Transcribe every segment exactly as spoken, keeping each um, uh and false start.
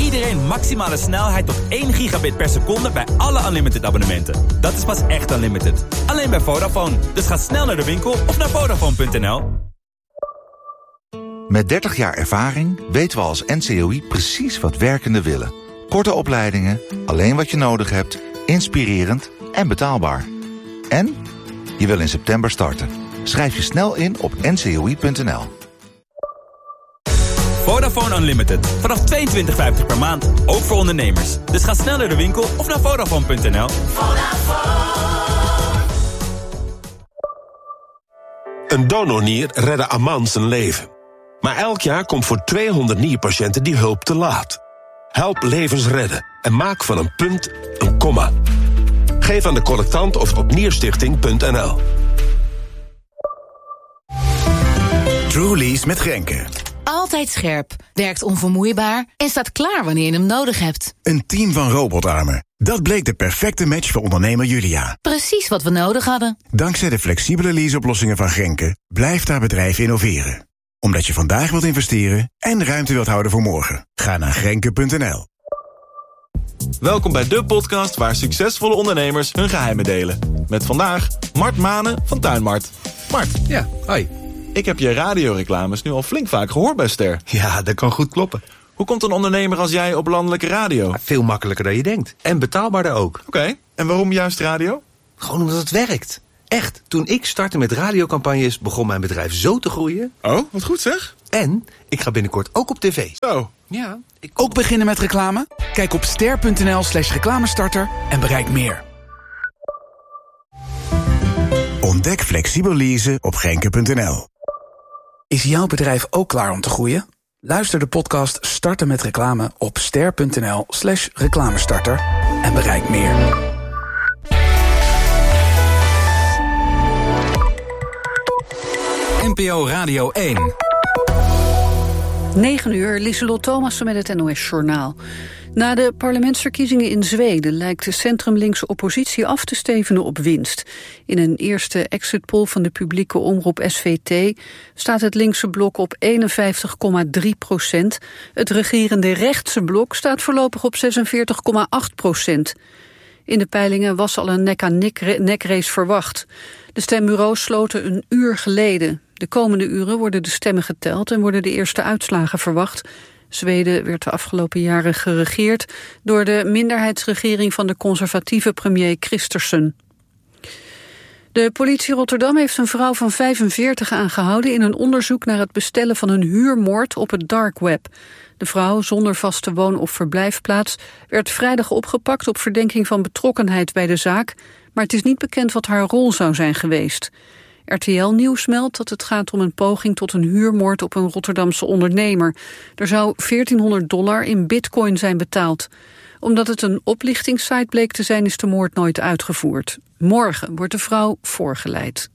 iedereen maximale snelheid tot één gigabit per seconde bij alle Unlimited abonnementen. Dat is pas echt Unlimited. Alleen bij Vodafone. Dus ga snel naar de winkel of naar Vodafone punt n l. Met dertig jaar ervaring weten we als N C O I precies wat werkenden willen. Korte opleidingen, alleen wat je nodig hebt, inspirerend en betaalbaar. En je wil in september starten. Schrijf je snel in op n c o i punt n l. Vodafone Unlimited. Vanaf tweeëntwintig vijftig per maand. Ook voor ondernemers. Dus ga snel naar de winkel of naar Vodafone punt n l. Een donornier redde Aman zijn leven. Maar elk jaar komt voor tweehonderd nierpatiënten die hulp te laat. Help levens redden en maak van een punt een komma. Geef aan de collectant of op nierstichting punt n l. Trulies met Grenke. Altijd scherp, werkt onvermoeibaar en staat klaar wanneer je hem nodig hebt. Een team van robotarmen. Dat bleek de perfecte match voor ondernemer Julia. Precies wat we nodig hadden. Dankzij de flexibele leaseoplossingen van Grenke blijft haar bedrijf innoveren. Omdat je vandaag wilt investeren en ruimte wilt houden voor morgen. Ga naar grenke punt n l. Welkom bij de podcast waar succesvolle ondernemers hun geheimen delen. Met vandaag Mart Manen van Tuinmart. Mart. Ja, hoi. Ik heb je radioreclames nu al flink vaak gehoord bij Ster. Ja, dat kan goed kloppen. Hoe komt een ondernemer als jij op landelijke radio? Veel makkelijker dan je denkt. En betaalbaarder ook. Oké, okay. En waarom juist radio? Gewoon omdat het werkt. Echt, toen ik startte met radiocampagnes begon mijn bedrijf zo te groeien. Oh, wat goed zeg. En ik ga binnenkort ook op tv. Zo. Ja. Ik... Ook beginnen met reclame? Kijk op ster punt n l slash reclamestarter en bereik meer. Ontdek flexibel leasen op grenke punt n l. Is jouw bedrijf ook klaar om te groeien? Luister de podcast Starten met reclame op ster punt n l slash reclamestarter en bereik meer. N P O Radio één. negen uur, Lieselot Thomassen met het N O S-journaal. Na de parlementsverkiezingen in Zweden lijkt de centrumlinkse oppositie af te stevenen op winst. In een eerste exitpoll van de publieke omroep S V T staat het linkse blok op eenenvijftig komma drie procent. Het regerende rechtse blok staat voorlopig op zesenveertig komma acht procent. In de peilingen was al een nek-aan-nek-race verwacht. De stembureaus sloten een uur geleden. De komende uren worden de stemmen geteld en worden de eerste uitslagen verwacht. Zweden werd de afgelopen jaren geregeerd door de minderheidsregering van de conservatieve premier Kristersson. De politie Rotterdam heeft een vrouw van vijfenveertig aangehouden in een onderzoek naar het bestellen van een huurmoord op het dark web. De vrouw, zonder vaste woon- of verblijfplaats, werd vrijdag opgepakt op verdenking van betrokkenheid bij de zaak, maar het is niet bekend wat haar rol zou zijn geweest. R T L Nieuws meldt dat het gaat om een poging tot een huurmoord op een Rotterdamse ondernemer. Er zou veertienhonderd dollar in bitcoin zijn betaald. Omdat het een oplichtingssite bleek te zijn, is de moord nooit uitgevoerd. Morgen wordt de vrouw voorgeleid.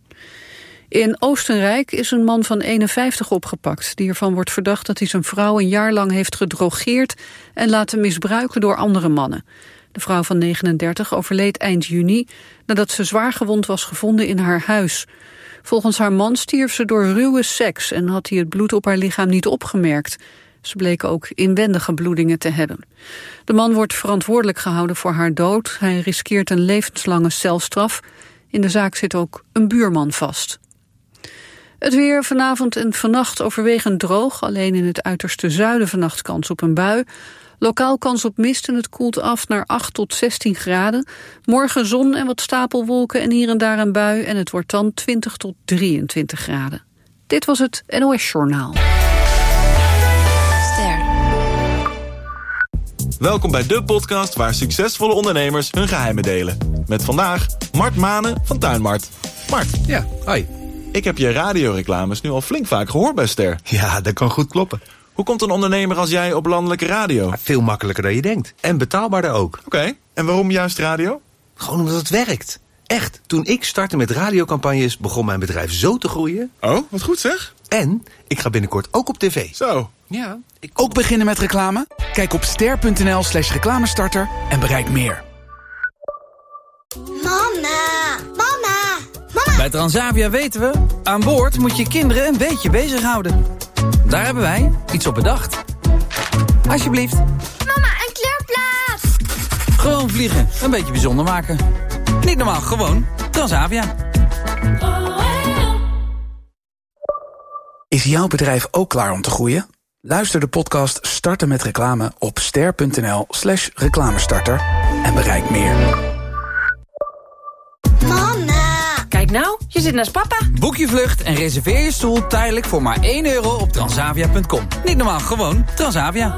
In Oostenrijk is een man van eenenvijftig opgepakt, die ervan wordt verdacht dat hij zijn vrouw een jaar lang heeft gedrogeerd en laten misbruiken door andere mannen. De vrouw van negenendertig overleed eind juni nadat ze zwaar gewond was gevonden in haar huis. Volgens haar man stierf ze door ruwe seks en had hij het bloed op haar lichaam niet opgemerkt. Ze bleek ook inwendige bloedingen te hebben. De man wordt verantwoordelijk gehouden voor haar dood. Hij riskeert een levenslange celstraf. In de zaak zit ook een buurman vast. Het weer vanavond en vannacht overwegend droog. Alleen in het uiterste zuiden vannacht kans op een bui. Lokaal kans op mist en het koelt af naar acht tot zestien graden. Morgen zon en wat stapelwolken en hier en daar een bui. En het wordt dan twintig tot drieëntwintig graden. Dit was het N O S-journaal. Welkom bij de podcast waar succesvolle ondernemers hun geheimen delen. Met vandaag Mart Manen van Tuinmart. Mart. Ja, hoi. Ik heb je radioreclames nu al flink vaak gehoord bij Ster. Ja, dat kan goed kloppen. Hoe komt een ondernemer als jij op landelijke radio? Veel makkelijker dan je denkt. En betaalbaarder ook. Oké, okay. En waarom juist radio? Gewoon omdat het werkt. Echt, toen ik startte met radiocampagnes begon mijn bedrijf zo te groeien. Oh, wat goed zeg. En ik ga binnenkort ook op tv. Zo. Ja. Ik... Ook beginnen met reclame? Kijk op ster punt n l slash reclamestarter en bereik meer. Mama, mama, mama. Bij Transavia weten we, aan boord moet je kinderen een beetje bezighouden. Daar hebben wij iets op bedacht. Alsjeblieft. Mama, een kleurplaat. Gewoon vliegen, een beetje bijzonder maken. Niet normaal, gewoon Transavia. Is jouw bedrijf ook klaar om te groeien? Luister de podcast Starten met Reclame op ster.nl slash reclamestarter en bereik meer. Mama. Kijk nou, je zit naast papa. Boek je vlucht en reserveer je stoel tijdelijk voor maar één euro op transavia punt com. Niet normaal, gewoon Transavia.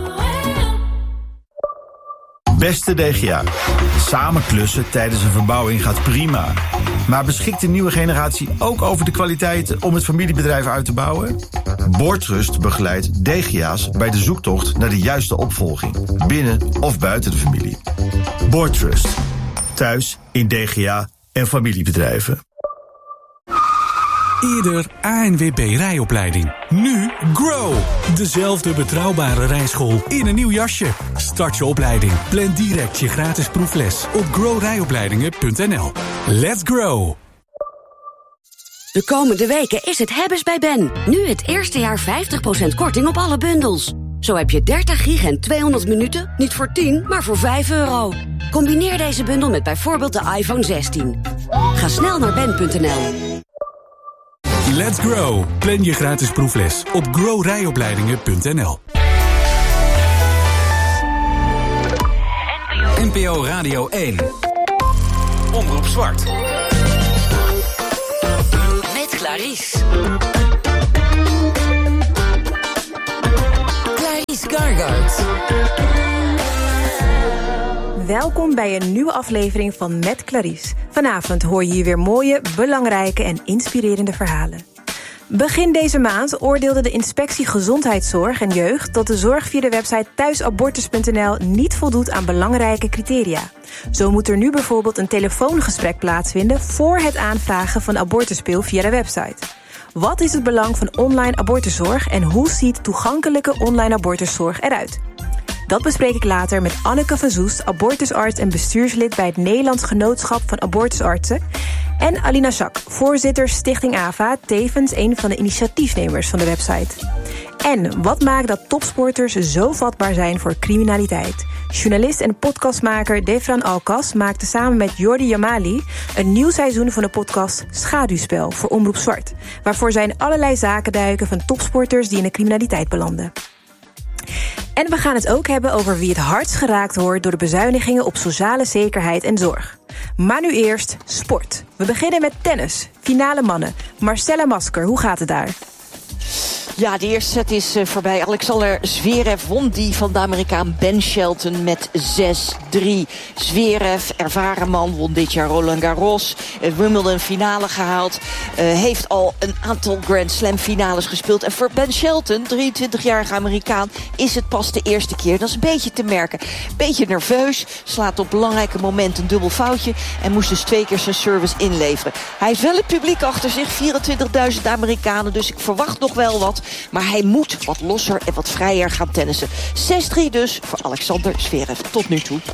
Beste D G A, samen klussen tijdens een verbouwing gaat prima. Maar beschikt de nieuwe generatie ook over de kwaliteiten om het familiebedrijf uit te bouwen? Boortrust begeleidt D G A's bij de zoektocht naar de juiste opvolging, binnen of buiten de familie. Boortrust, thuis in D G A en familiebedrijven. Eerder A N W B rijopleiding. Nu Grow. Dezelfde betrouwbare rijschool in een nieuw jasje. Start je opleiding. Plan direct je gratis proefles op grow rijopleidingen punt n l. Let's grow. De komende weken is het hebbes bij Ben. Nu het eerste jaar vijftig procent korting op alle bundels. Zo heb je dertig gig en tweehonderd minuten, niet voor tien, maar voor vijf euro. Combineer deze bundel met bijvoorbeeld de iPhone zestien. Ga snel naar ben punt n l. Let's grow. Plan je gratis proefles op grow rijopleidingen punt n l. N P O Radio één. Omroep Zwart. Met Clarice. Clarice Gargaard. Welkom bij een nieuwe aflevering van Met Clarice. Vanavond hoor je hier weer mooie, belangrijke en inspirerende verhalen. Begin deze maand oordeelde de Inspectie Gezondheidszorg en Jeugd dat de zorg via de website thuisabortus punt n l niet voldoet aan belangrijke criteria. Zo moet er nu bijvoorbeeld een telefoongesprek plaatsvinden voor het aanvragen van abortuspil via de website. Wat is het belang van online abortuszorg en hoe ziet toegankelijke online abortuszorg eruit? Dat bespreek ik later met Anneke van Zoest, abortusarts en bestuurslid bij het Nederlands Genootschap van Abortusartsen. En Alina Schak, voorzitter Stichting A V A, tevens een van de initiatiefnemers van de website. En wat maakt dat topsporters zo vatbaar zijn voor criminaliteit? Journalist en podcastmaker Defran Alkas maakte samen met Jordi Jamali een nieuw seizoen van de podcast Schaduwspel voor Omroep Zwart, waarvoor zij in allerlei zaken duiken van topsporters die in de criminaliteit belanden. En we gaan het ook hebben over wie het hardst geraakt wordt door de bezuinigingen op sociale zekerheid en zorg. Maar nu eerst sport. We beginnen met tennis. Finale mannen. Marcella Masker, hoe gaat het daar? Ja, de eerste set is uh, voorbij. Alexander Zverev won die van de Amerikaan Ben Shelton met zes drie. Zverev, ervaren man, won dit jaar Roland Garros. Uh, Wimbledon finale gehaald. Uh, heeft al een aantal Grand Slam finales gespeeld. En voor Ben Shelton, drieëntwintigjarige Amerikaan, is het pas de eerste keer. Dat is een beetje te merken. Beetje nerveus, slaat op belangrijke momenten een dubbel foutje en moest dus twee keer zijn service inleveren. Hij heeft wel het publiek achter zich, vierentwintigduizend Amerikanen, dus ik verwacht nog wel wat. Maar hij moet wat losser en wat vrijer gaan tennissen. zes drie dus voor Alexander Zverev tot nu toe.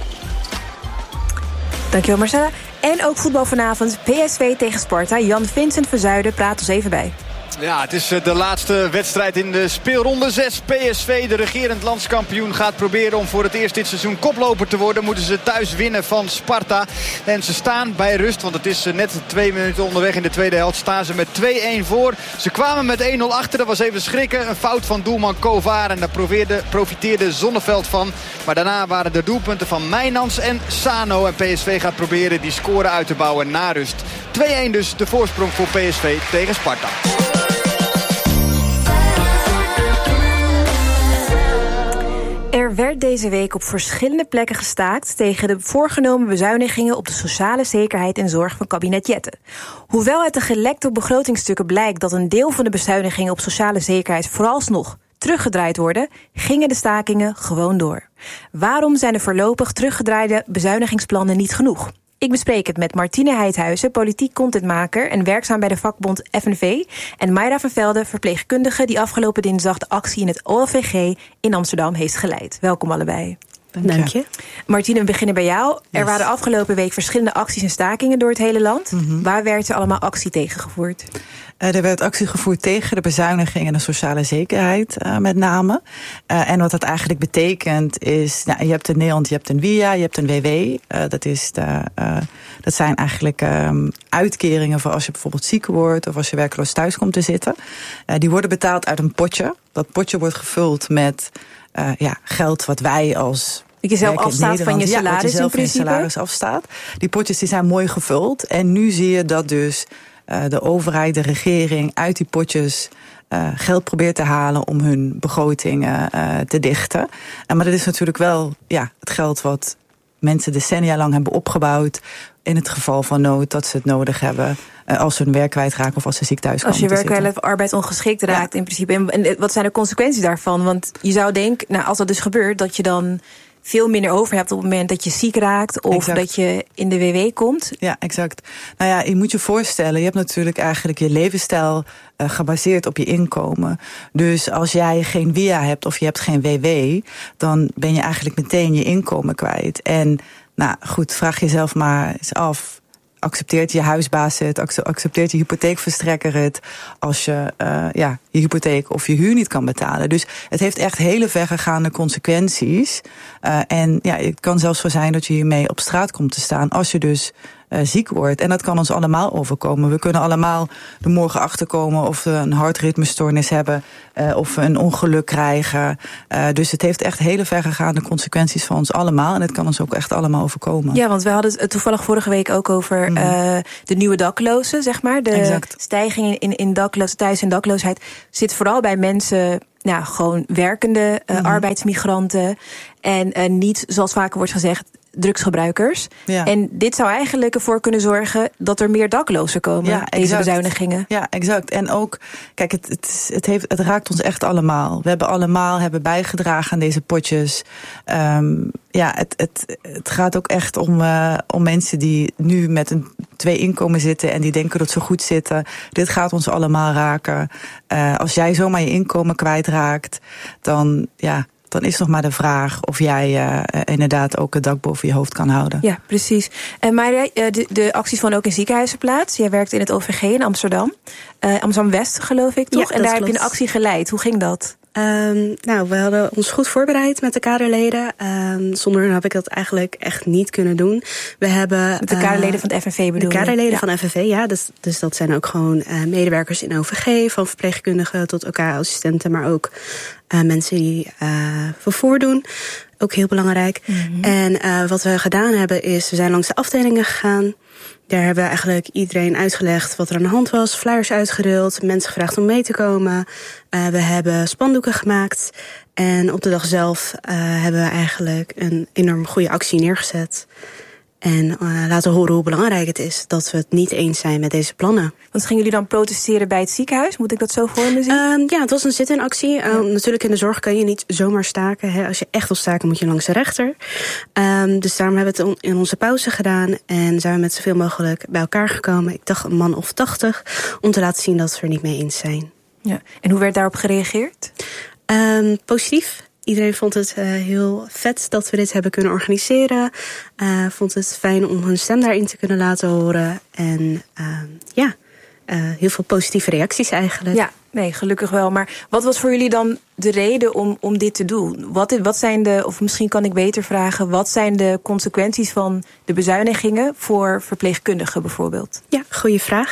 Dankjewel Marcella. En ook voetbal vanavond. P S V tegen Sparta. Jan Vincent van Zuiden praat ons even bij. Ja, het is de laatste wedstrijd in de speelronde zes. P S V, de regerend landskampioen, gaat proberen om voor het eerst dit seizoen koploper te worden. Moeten ze thuis winnen van Sparta. En ze staan bij rust, want het is net twee minuten onderweg in de tweede helft. Staan ze met twee-een voor. Ze kwamen met één nul achter, dat was even schrikken. Een fout van doelman Kovar en daar profiteerde, profiteerde Zonneveld van. Maar daarna waren de doelpunten van Mijnans en Sano. En P S V gaat proberen die score uit te bouwen na rust. twee-een dus de voorsprong voor P S V tegen Sparta. Er werd deze week op verschillende plekken gestaakt tegen de voorgenomen bezuinigingen op de sociale zekerheid en zorg van kabinet Jette. Hoewel uit de gelekte begrotingstukken blijkt dat een deel van de bezuinigingen op sociale zekerheid vooralsnog teruggedraaid worden, gingen de stakingen gewoon door. Waarom zijn de voorlopig teruggedraaide bezuinigingsplannen niet genoeg? Ik bespreek het met Martine Heidhuizen, politiek contentmaker en werkzaam bij de vakbond F N V, en Mayra van Velde, verpleegkundige die afgelopen dinsdag de actie in het O L V G in Amsterdam heeft geleid. Welkom allebei. Dank je. Dank je. Martine, we beginnen bij jou. Yes. Er waren afgelopen week verschillende acties en stakingen door het hele land. Mm-hmm. Waar werd er allemaal actie tegen gevoerd? Uh, er werd actie gevoerd tegen de bezuiniging en de sociale zekerheid uh, met name. Uh, en wat dat eigenlijk betekent is, nou, je hebt in Nederland, je hebt een W I A, je hebt een W W. Uh, dat, is de, uh, dat zijn eigenlijk um, uitkeringen voor als je bijvoorbeeld ziek wordt of als je werkloos thuis komt te zitten. Uh, die worden betaald uit een potje. Dat potje wordt gevuld met uh, ja, geld wat wij als... Dat je zelf afstaat van je salaris, ja, je zelf in principe. Van je salaris afstaat. Die potjes die zijn mooi gevuld. En nu zie je dat dus uh, de overheid, de regering uit die potjes uh, geld probeert te halen om hun begrotingen uh, te dichten. Uh, maar dat is natuurlijk wel ja, het geld wat mensen decennia lang hebben opgebouwd in het geval van nood dat ze het nodig hebben uh, als ze hun werk kwijtraken of als ze ziek thuis komen te zitten. Als je werk zitten. of arbeidsongeschikt raakt, ja. in principe. En, en wat zijn de consequenties daarvan? Want je zou denken, nou, als dat dus gebeurt, dat je dan veel minder over hebt op het moment dat je ziek raakt of exact. Dat je in de W W komt. Ja, exact. Nou ja, je moet je voorstellen, je hebt natuurlijk eigenlijk je levensstijl uh, gebaseerd op je inkomen. Dus als jij geen W I A hebt of je hebt geen W W, dan ben je eigenlijk meteen je inkomen kwijt. En nou goed, vraag jezelf maar eens af. Accepteert je huisbaas het? Accepteert je hypotheekverstrekker het? Als je uh, ja, je hypotheek of je huur niet kan betalen. Dus het heeft echt hele verregaande consequenties. Uh, en ja, het kan zelfs zo zijn dat je hiermee op straat komt te staan als je dus uh, ziek wordt. En dat kan ons allemaal overkomen. We kunnen allemaal er morgen achterkomen of we een hartritmestoornis hebben, uh, of we een ongeluk krijgen. Uh, dus het heeft echt hele verregaande consequenties voor ons allemaal. En het kan ons ook echt allemaal overkomen. Ja, want we hadden het toevallig vorige week ook over mm. uh, de nieuwe daklozen, zeg maar. De exact. stijging in, in dakloos, thuis- en dakloosheid zit vooral bij mensen, nou, gewoon werkende uh, mm. arbeidsmigranten. En uh, niet, zoals vaker wordt gezegd, drugsgebruikers. Ja. En dit zou eigenlijk ervoor kunnen zorgen dat er meer daklozen komen, ja, deze bezuinigingen. Ja, exact. En ook, kijk, het, het, het, heeft, het raakt ons echt allemaal. We hebben allemaal hebben bijgedragen aan deze potjes. Um, ja, het, het, het gaat ook echt om, uh, om mensen die nu met een twee inkomen zitten en die denken dat ze goed zitten. Dit gaat ons allemaal raken. Uh, als jij zomaar je inkomen kwijtraakt, dan ja. dan is nog maar de vraag of jij uh, inderdaad ook het dak boven je hoofd kan houden. Ja, precies. En Mayra, de, de acties vonden ook in ziekenhuizen plaats. Jij werkt in het O V G in Amsterdam. Uh, Amsterdam-West, geloof ik, toch? Ja, en daar klopt. Heb je een actie geleid. Hoe ging dat? Um, nou, we hadden ons goed voorbereid met de kaderleden. Um, zonder hen heb ik dat eigenlijk echt niet kunnen doen. We hebben met de kaderleden uh, van het F N V bedoel je? De kaderleden ja. van F N V, ja. Dus, dus dat zijn ook gewoon uh, medewerkers in O V G, van verpleegkundigen tot O K-assistenten, maar ook uh, mensen die uh, vervoer doen. Ook heel belangrijk. Mm-hmm. En uh, wat we gedaan hebben is, we zijn langs de afdelingen gegaan. Daar hebben we eigenlijk iedereen uitgelegd wat er aan de hand was. Flyers uitgedeeld, mensen gevraagd om mee te komen. Uh, we hebben spandoeken gemaakt. En op de dag zelf uh, hebben we eigenlijk een enorm goede actie neergezet. En uh, laten horen hoe belangrijk het is dat we het niet eens zijn met deze plannen. Want gingen jullie dan protesteren bij het ziekenhuis? Moet ik dat zo voor me zien? Um, ja, het was een zit-in actie. Ja. Um, natuurlijk in de zorg kan je niet zomaar staken. Hè. Als je echt wil staken moet je langs de rechter. Um, dus daarom hebben we het in onze pauze gedaan. En zijn we met zoveel mogelijk bij elkaar gekomen. Ik dacht een man of tachtig. Om te laten zien dat we er niet mee eens zijn. Ja. En hoe werd daarop gereageerd? Um, positief. Iedereen vond het uh, heel vet dat we dit hebben kunnen organiseren. Uh, vond het fijn om hun stem daarin te kunnen laten horen. En uh, ja, uh, heel veel positieve reacties eigenlijk. Ja, nee, gelukkig wel. Maar wat was voor jullie dan de reden om, om dit te doen? Wat, wat zijn de, of misschien kan ik beter vragen, wat zijn de consequenties van de bezuinigingen voor verpleegkundigen bijvoorbeeld? Ja, goede vraag.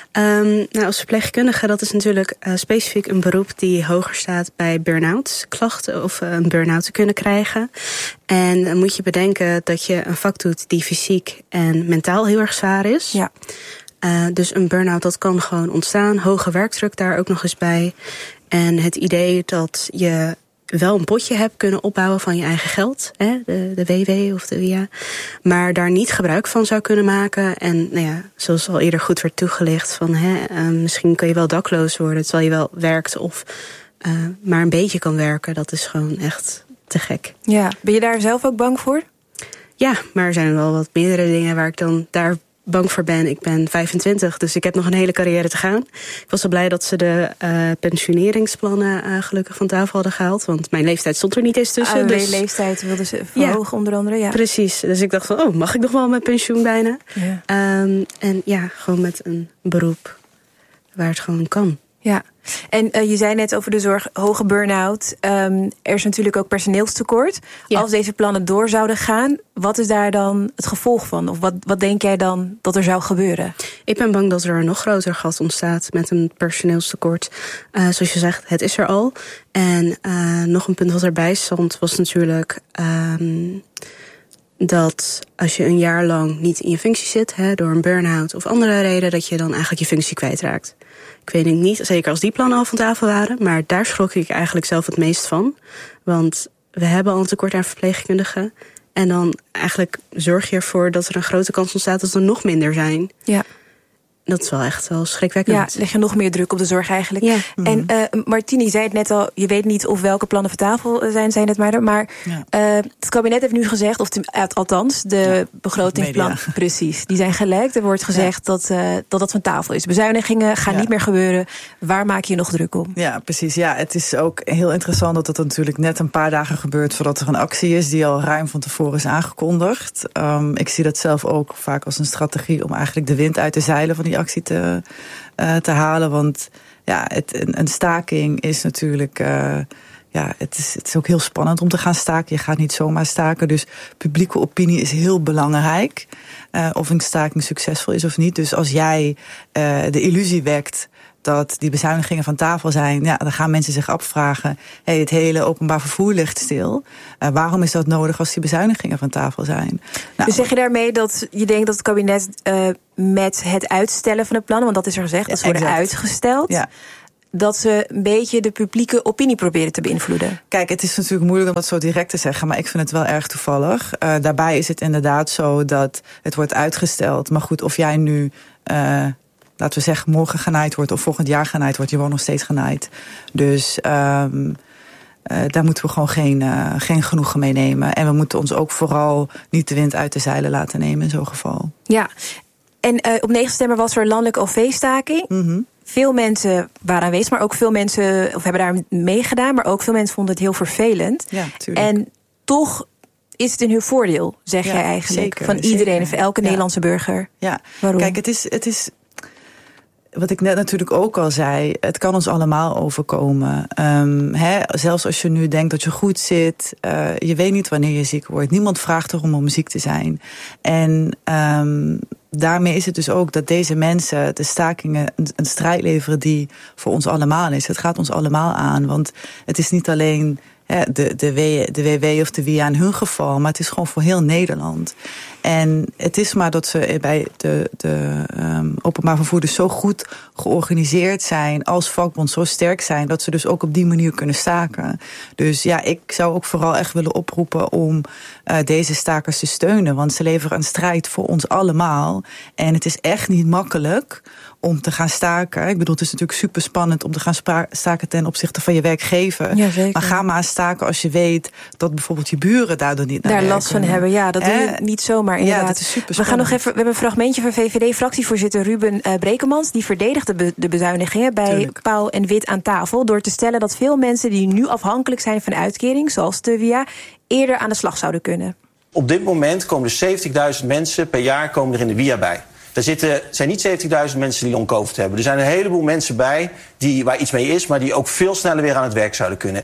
Um, nou, als verpleegkundige, dat is natuurlijk uh, specifiek een beroep die hoger staat bij burn-out klachten of uh, een burn-out te kunnen krijgen. En dan moet je bedenken dat je een vak doet die fysiek en mentaal heel erg zwaar is. Ja. Uh, dus een burn-out, dat kan gewoon ontstaan. Hoge werkdruk daar ook nog eens bij. En het idee dat je wel een potje hebt kunnen opbouwen van je eigen geld, hè, de, de W W of de W I A, maar daar niet gebruik van zou kunnen maken. En nou ja, zoals al eerder goed werd toegelicht, van hè, uh, misschien kan je wel dakloos worden terwijl je wel werkt of uh, maar een beetje kan werken. Dat is gewoon echt te gek. Ja, ben je daar zelf ook bang voor? Ja, maar er zijn wel wat meerdere dingen waar ik dan daar bang voor ben. Ik ben vijfentwintig, dus ik heb nog een hele carrière te gaan. Ik was zo blij dat ze de uh, pensioneringsplannen uh, gelukkig van tafel hadden gehaald. Want mijn leeftijd stond er niet eens tussen. Ah, dus de leeftijd wilden ze verhogen, ja, onder andere. Ja. Precies. Dus ik dacht van, oh, mag ik nog wel met pensioen bijna? Ja. Um, en ja, gewoon met een beroep waar het gewoon kan. Ja, en uh, je zei net over de zorg, hoge burn-out. Um, er is natuurlijk ook personeelstekort. Ja. Als deze plannen door zouden gaan, wat is daar dan het gevolg van? Of wat, wat denk jij dan dat er zou gebeuren? Ik ben bang dat er een nog groter gat ontstaat met een personeelstekort. Uh, zoals je zegt, het is er al. En uh, nog een punt wat erbij stond was natuurlijk Um, dat als je een jaar lang niet in je functie zit, hè, door een burn-out of andere reden, dat je dan eigenlijk je functie kwijtraakt. Ik weet niet, zeker als die plannen al van tafel waren, maar daar schrok ik eigenlijk zelf het meest van. Want we hebben al een tekort aan verpleegkundigen. En dan eigenlijk zorg je ervoor dat er een grote kans ontstaat dat er nog minder zijn. Ja. Dat is wel echt wel schrikwekkend. Ja, leg je nog meer druk op de zorg eigenlijk. Ja. En uh, Martini zei het net al, je weet niet of welke plannen van tafel zijn, zijn het maar. Maar ja. uh, het kabinet heeft nu gezegd, of te, althans, de ja, begrotingsplan, precies, die zijn gelekt. Er wordt gezegd ja. dat, uh, dat dat van tafel is. Bezuinigingen gaan ja. niet meer gebeuren. Waar maak je je nog druk om? Ja, precies. Ja, het is ook heel interessant dat het natuurlijk net een paar dagen gebeurt voordat er een actie is die al ruim van tevoren is aangekondigd. Um, ik zie dat zelf ook vaak als een strategie om eigenlijk de wind uit de zeilen van die actie te, uh, te halen. Want ja, het, een, een staking is natuurlijk Uh, ja, het is, het is ook heel spannend om te gaan staken. Je gaat niet zomaar staken. Dus publieke opinie is heel belangrijk. Uh, of een staking succesvol is of niet. Dus als jij uh, de illusie wekt dat die bezuinigingen van tafel zijn, ja, dan gaan mensen zich afvragen, hey, het hele openbaar vervoer ligt stil. Uh, waarom is dat nodig als die bezuinigingen van tafel zijn? Nou, dus zeg je daarmee dat je denkt dat het kabinet uh, met het uitstellen van de plannen, want dat is er gezegd, dat ze worden exact. uitgesteld, ja. dat ze een beetje de publieke opinie proberen te beïnvloeden? Kijk, het is natuurlijk moeilijk om dat zo direct te zeggen, maar ik vind het wel erg toevallig. Uh, daarbij is het inderdaad zo dat het wordt uitgesteld. Maar goed, of jij nu Uh, laten we zeggen, morgen genaaid wordt of volgend jaar genaaid wordt, je wordt nog steeds genaaid. Dus um, uh, daar moeten we gewoon geen, uh, geen genoegen mee nemen. En we moeten ons ook vooral niet de wind uit de zeilen laten nemen in zo'n geval. Ja, en uh, op negen september was er landelijke O V-staking. Mm-hmm. Veel mensen waren aanwezig, maar ook veel mensen of hebben daar meegedaan, maar ook veel mensen vonden het heel vervelend. Ja, tuurlijk. En toch is het in hun voordeel, zeg ja, jij eigenlijk, zeker, van iedereen, zeker. van elke ja. Nederlandse burger. Ja, waarom? Kijk, het is, het is wat ik net natuurlijk ook al zei, het kan ons allemaal overkomen. Um, hè, zelfs als je nu denkt dat je goed zit, uh, je weet niet wanneer je ziek wordt. Niemand vraagt erom om ziek te zijn. En um, daarmee is het dus ook dat deze mensen de stakingen een, een strijd leveren die voor ons allemaal is. Het gaat ons allemaal aan, want het is niet alleen Ja, de, de, w, de W W of de W I A in hun geval, maar het is gewoon voor heel Nederland. En het is maar dat ze bij de, de um, openbaar vervoerders zo goed georganiseerd zijn, als vakbond zo sterk zijn, dat ze dus ook op die manier kunnen staken. Dus ja, ik zou ook vooral echt willen oproepen om uh, deze stakers te steunen, want ze leveren een strijd voor ons allemaal. En het is echt niet makkelijk om te gaan staken. Ik bedoel, het is natuurlijk super spannend om te gaan spra- staken ten opzichte van je werkgever. Ja, zeker. Maar ga maar staken als je weet dat bijvoorbeeld je buren daardoor niet naar daar werken. last van hebben. Ja, dat doe je eh, niet zomaar inderdaad. Ja, dat is super we gaan nog even. We hebben een fragmentje van V V D-fractievoorzitter Ruben uh, Brekemans. Die verdedigt de, be- de bezuinigingen bij Tuurlijk. Pauw en Wit aan tafel door te stellen dat veel mensen die nu afhankelijk zijn van uitkering, zoals de W I A, eerder aan de slag zouden kunnen. Op dit moment komen er zeventigduizend mensen per jaar komen er in de W I A bij. Er zitten, zijn niet zeventigduizend mensen die long-covid hebben. Er zijn een heleboel mensen bij die, waar iets mee is, maar die ook veel sneller weer aan het werk zouden kunnen.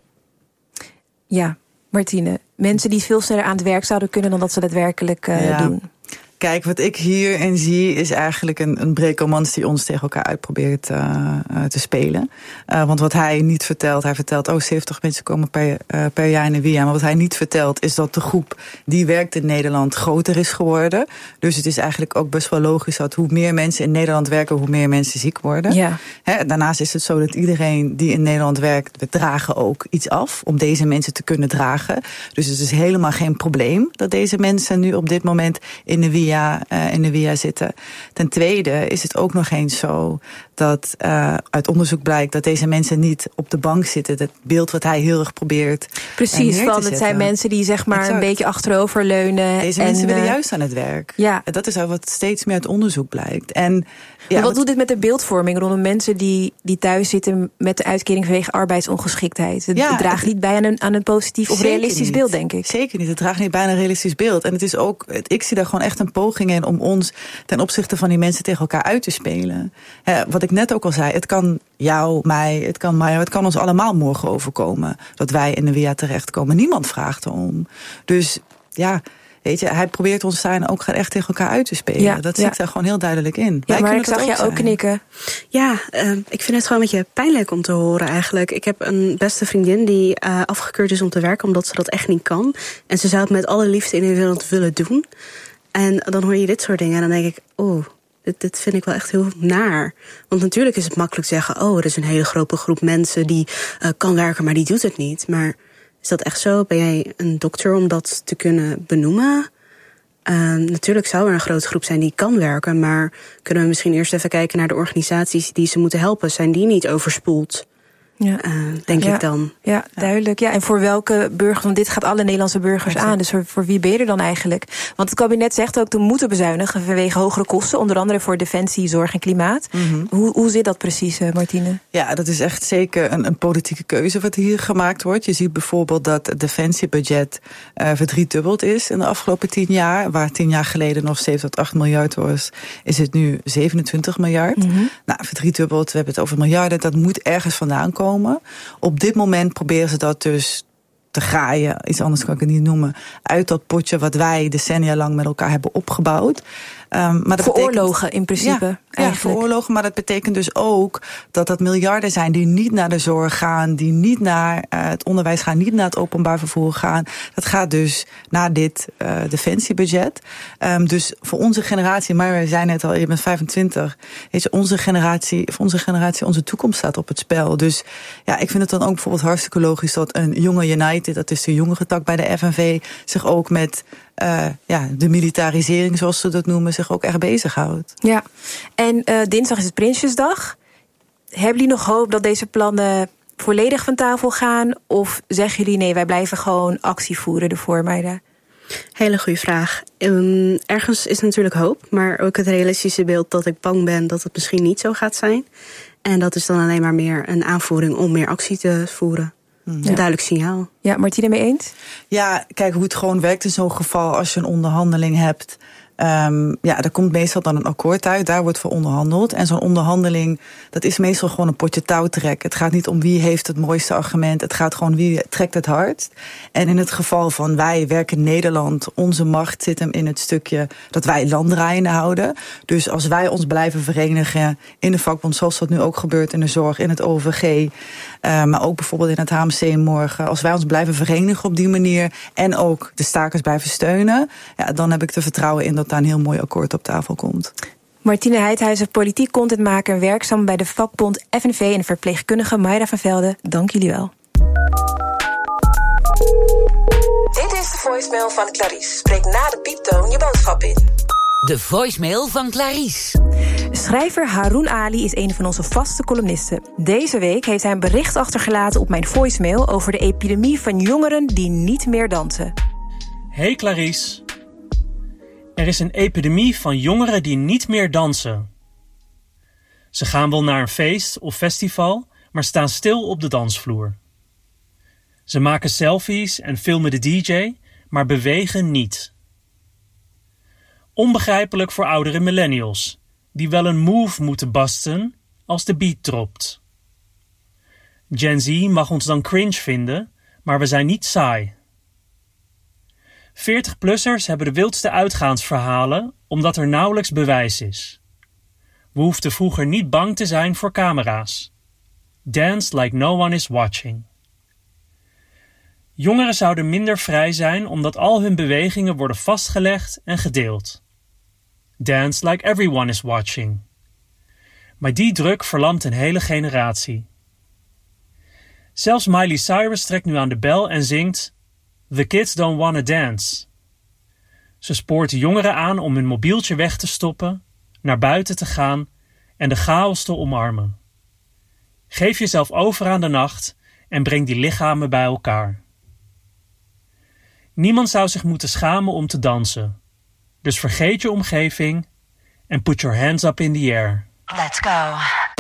Ja, Martine. Mensen die veel sneller aan het werk zouden kunnen dan dat ze daadwerkelijk uh, ja. doen. Kijk, wat ik hierin zie is eigenlijk een, een Brekemans die ons tegen elkaar uitprobeert uh, uh, te spelen. Uh, want wat hij niet vertelt, hij vertelt, oh, zeventig mensen komen per, uh, per jaar in de W I A. Maar wat hij niet vertelt is dat de groep die werkt in Nederland groter is geworden. Dus het is eigenlijk ook best wel logisch dat hoe meer mensen in Nederland werken, hoe meer mensen ziek worden. Ja. He, daarnaast is het zo dat iedereen die in Nederland werkt, we dragen ook iets af om deze mensen te kunnen dragen. Dus het is helemaal geen probleem dat deze mensen nu op dit moment in de W I A Uh, in de W I A zitten. Ten tweede is het ook nog eens zo dat uh, uit onderzoek blijkt dat deze mensen niet op de bank zitten. Dat beeld wat hij heel erg probeert. Precies, van het zijn mensen die zeg maar exact. een beetje achteroverleunen. Deze en, mensen willen uh, juist aan het werk. Ja. Dat is wat steeds meer uit onderzoek blijkt. En ja, wat, wat wat doet dit met de beeldvorming rondom mensen die, die thuis zitten met de uitkering vanwege arbeidsongeschiktheid? Het ja, draagt niet bij aan een, aan een positief of realistisch niet. beeld, denk ik. Zeker niet. Het draagt niet bij aan een realistisch beeld. En het is ook, ik zie daar gewoon echt een poging in om ons ten opzichte van die mensen tegen elkaar uit te spelen. He, wat ik net ook al zei, het kan jou, mij, het kan mij, het kan ons allemaal morgen overkomen dat wij in de W I A terechtkomen. Niemand vraagt erom. Dus ja, weet je, hij probeert ons daarin ook echt tegen elkaar uit te spelen. Ja, dat zit ja. er gewoon heel duidelijk in. Ja, maar ik zag jij ook knikken. Ja, uh, ik vind het gewoon een beetje pijnlijk om te horen eigenlijk. Ik heb een beste vriendin die uh, afgekeurd is om te werken omdat ze dat echt niet kan. En ze zou het met alle liefde in de wereld willen doen. En dan hoor je dit soort dingen en dan denk ik, oeh, dit, dit vind ik wel echt heel naar. Want natuurlijk is het makkelijk zeggen, oh, er is een hele grote groep mensen die uh, kan werken, maar die doet het niet. Maar is dat echt zo? Ben jij een dokter om dat te kunnen benoemen? Uh, natuurlijk zou er een grote groep zijn die kan werken, maar kunnen we misschien eerst even kijken naar de organisaties die ze moeten helpen? Zijn die niet overspoeld? Ja. Uh, denk ja. ik dan. Ja, duidelijk. Ja, en voor welke burgers? Want dit gaat alle Nederlandse burgers aan. Dus voor, voor wie ben je er dan eigenlijk? Want het kabinet zegt ook, we moeten bezuinigen vanwege hogere kosten. Onder andere voor defensie, zorg en klimaat. Mm-hmm. Hoe, hoe zit dat precies, Martine? Ja, dat is echt zeker een, een politieke keuze wat hier gemaakt wordt. Je ziet bijvoorbeeld dat het defensiebudget uh, verdriedubbeld is in de afgelopen tien jaar. Waar tien jaar geleden nog zeven tot acht miljard was, is het nu zevenentwintig miljard. Mm-hmm. Nou, verdriedubbeld, we hebben het over miljarden. Dat moet ergens vandaan komen. Op dit moment proberen ze dat dus te graaien, iets anders kan ik het niet noemen, uit dat potje wat wij decennia lang met elkaar hebben opgebouwd. Um, maar dat veroorlogen betekent, in principe. Ja, ja, veroorlogen, maar dat betekent dus ook dat dat miljarden zijn die niet naar de zorg gaan, die niet naar uh, het onderwijs gaan, niet naar het openbaar vervoer gaan. Dat gaat dus naar dit uh, defensiebudget. Um, dus voor onze generatie, maar wij zijn net al, je bent vijfentwintig, weet je, onze generatie, voor onze generatie, onze toekomst staat op het spel. Dus ja, ik vind het dan ook bijvoorbeeld hartstikke logisch dat een jonge United, dat is de jongere tak bij de F N V, zich ook met Uh, ja, de militarisering, zoals ze dat noemen, zich ook echt bezighoudt. Ja, en uh, dinsdag is het Prinsjesdag. Hebben jullie nog hoop dat deze plannen volledig van tafel gaan? Of zeggen jullie nee, wij blijven gewoon actie voeren ervoor, Maida? Hele goede vraag. Um, ergens is natuurlijk hoop, maar ook het realistische beeld dat ik bang ben dat het misschien niet zo gaat zijn. En dat is dan alleen maar meer een aanvoering om meer actie te voeren. Een ja. duidelijk signaal. Ja, Martine, mee eens? Ja, kijk hoe het gewoon werkt in zo'n geval als je een onderhandeling hebt. Um, ja, er komt meestal dan een akkoord uit, daar wordt voor onderhandeld. En zo'n onderhandeling, dat is meestal gewoon een potje touwtrek. Het gaat niet om wie heeft het mooiste argument, het gaat gewoon wie trekt het hardst. En in het geval van wij werken in Nederland, onze macht zit hem in het stukje dat wij land draaiende houden. Dus als wij ons blijven verenigen in de vakbond, zoals dat nu ook gebeurt in de zorg, in het O V G, uh, maar ook bijvoorbeeld in het H M C morgen. Als wij ons blijven verenigen op die manier en ook de stakers blijven steunen, ja, dan heb ik er vertrouwen in dat daar een heel mooi akkoord op tafel komt. Martine Heidhuizen, politiek contentmaker, werkzaam bij de vakbond F N V en verpleegkundige Maida van Velde. Dank jullie wel. Dit is de voicemail van Clarice. Spreek na de pieptoon je boodschap in. De voicemail van Clarice. Schrijver Haroun Ali is een van onze vaste columnisten. Deze week heeft hij een bericht achtergelaten op mijn voicemail over de epidemie van jongeren die niet meer dansen. Hey Clarice. Er is een epidemie van jongeren die niet meer dansen. Ze gaan wel naar een feest of festival, maar staan stil op de dansvloer. Ze maken selfies en filmen de D J, maar bewegen niet. Onbegrijpelijk voor oudere millennials, die wel een move moeten basten als de beat dropt. Gen Z mag ons dan cringe vinden, maar we zijn niet saai. veertig-plussers hebben de wildste uitgaansverhalen, omdat er nauwelijks bewijs is. We hoefden vroeger niet bang te zijn voor camera's. Dance like no one is watching. Jongeren zouden minder vrij zijn omdat al hun bewegingen worden vastgelegd en gedeeld. Dance like everyone is watching. Maar die druk verlamt een hele generatie. Zelfs Miley Cyrus trekt nu aan de bel en zingt The kids don't wanna dance. Ze spoort jongeren aan om hun mobieltje weg te stoppen, naar buiten te gaan en de chaos te omarmen. Geef jezelf over aan de nacht en breng die lichamen bij elkaar. Niemand zou zich moeten schamen om te dansen. Dus vergeet je omgeving en put your hands up in the air. Let's go.